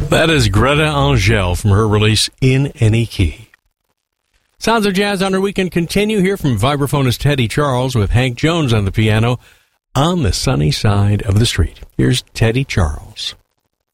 That is Greta Angel from her release In Any Key. Sounds of Jazz on our weekend continue here from vibraphonist Teddy Charles with Hank Jones on the piano on the sunny side of the street. Here's Teddy Charles.